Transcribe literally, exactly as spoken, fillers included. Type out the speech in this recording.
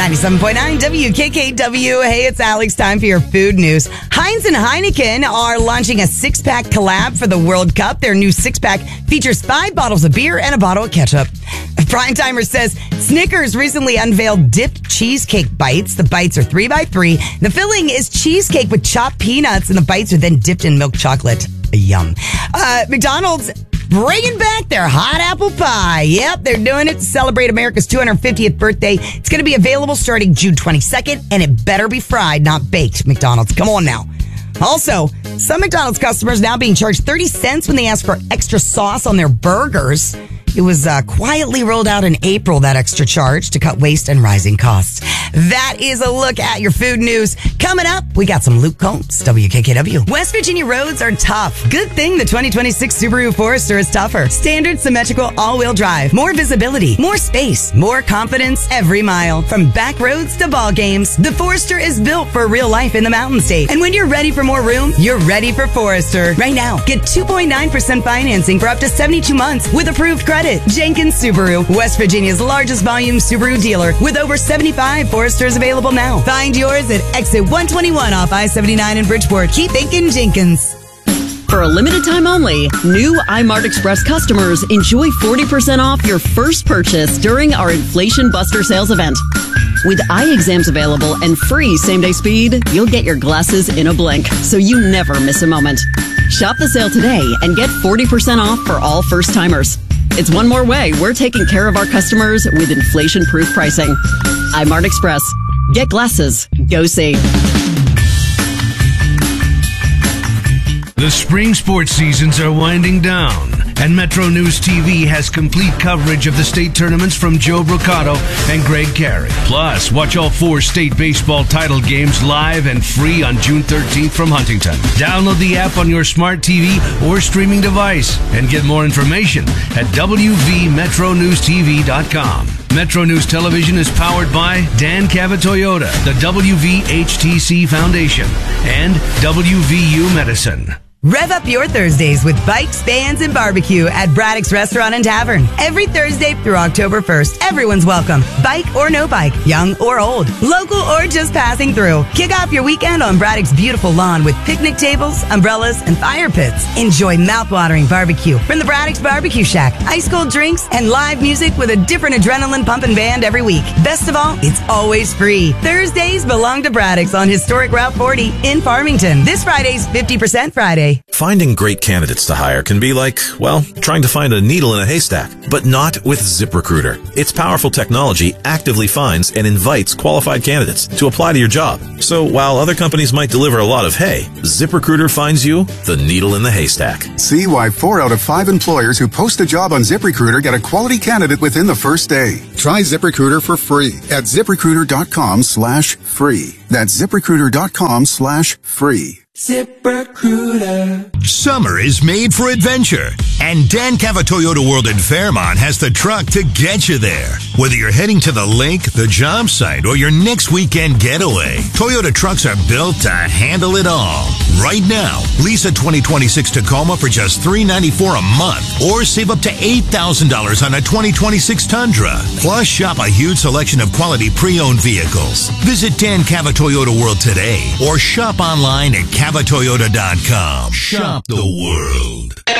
ninety-seven point nine W K K W. Hey, it's Alex. Time for your food news. Heinz and Heineken are launching a six-pack collab for the World Cup. Their new six-pack features five bottles of beer and a bottle of ketchup. Prime Timer says Snickers recently unveiled dipped cheesecake bites. The bites are three by three. The filling is cheesecake with chopped peanuts, and the bites are then dipped in milk chocolate. Yum. Uh, McDonald's bringing back their hot apple pie. Yep, they're doing it to celebrate America's two hundred fiftieth birthday. It's going to be available starting June twenty-second, and it better be fried, not baked. McDonald's, come on now. Also, some McDonald's customers now being charged thirty cents when they ask for extra sauce on their burgers. It was uh, quietly rolled out in April, that extra charge, to cut waste and rising costs. That is a look at your food news. Coming up, we got some Luke Combs, W K K W. West Virginia roads are tough. Good thing the twenty twenty-six Subaru Forester is tougher. Standard symmetrical all-wheel drive. More visibility. More space. More confidence every mile. From back roads to ball games, the Forester is built for real life in the Mountain State. And when you're ready for more room, you're ready for Forester. Right now, get two point nine percent financing for up to seventy-two months with approved credit. Jenkins Subaru, West Virginia's largest volume Subaru dealer, with over seventy-five Foresters available now. Find yours at exit one twenty-one off I seventy-nine in Bridgeport. Keep thinking Jenkins. For a limited time only, new iMart Express customers enjoy forty percent off your first purchase during our Inflation Buster sales event. With eye exams available and free same-day speed, you'll get your glasses in a blink, so you never miss a moment. Shop the sale today and get forty percent off for all first-timers. It's one more way we're taking care of our customers with inflation-proof pricing. iMart Express. Get glasses. Go see. The spring sports seasons are winding down, and Metro News T V has complete coverage of the state tournaments from Joe Brocato and Greg Carey. Plus, watch all four state baseball title games live and free on June thirteenth from Huntington. Download the app on your smart T V or streaming device and get more information at W V metro news T V dot com. Metro News Television is powered by Dan Cava Toyota, the W V H T C Foundation, and W V U Medicine. Rev up your Thursdays with bikes, bands, and barbecue at Braddock's Restaurant and Tavern. Every Thursday through October first, everyone's welcome. Bike or no bike, young or old, local or just passing through. Kick off your weekend on Braddock's beautiful lawn with picnic tables, umbrellas, and fire pits. Enjoy mouth-watering barbecue from the Braddock's Barbecue Shack, ice-cold drinks, and live music with a different adrenaline-pumping band every week. Best of all, it's always free. Thursdays belong to Braddock's on historic Route forty in Farmington. This Friday's fifty percent Friday. Finding great candidates to hire can be like, well, trying to find a needle in a haystack, but not with ZipRecruiter. Its powerful technology actively finds and invites qualified candidates to apply to your job. So while other companies might deliver a lot of hay, ZipRecruiter finds you the needle in the haystack. See why four out of five employers who post a job on ZipRecruiter get a quality candidate within the first day. Try ZipRecruiter for free at ZipRecruiter.com slash free. That's ZipRecruiter.com slash free. ZipRecruiter. Summer is made for adventure, and Dan Cava Toyota World in Fairmont has the truck to get you there. Whether you're heading to the lake, the job site, or your next weekend getaway, Toyota trucks are built to handle it all. Right now, lease a twenty twenty-six Tacoma for just three hundred ninety-four dollars a month, or save up to eight thousand dollars on a twenty twenty-six Tundra. Plus, shop a huge selection of quality pre-owned vehicles. Visit Dan Cava Toyota World today, or shop online at cava toyota dot com. Shop the world.